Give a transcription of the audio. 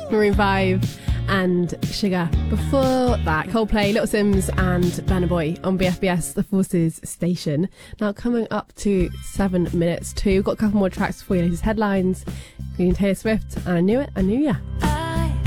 Maroon 5 and Sugar. Before that, Coldplay, Little Sims and Burna Boy on BFBS, the Forces station. Now coming up to 7 minutes to, got a couple more tracks for you. Latest headlines, including Taylor Swift and I Knew It, I Knew Ya.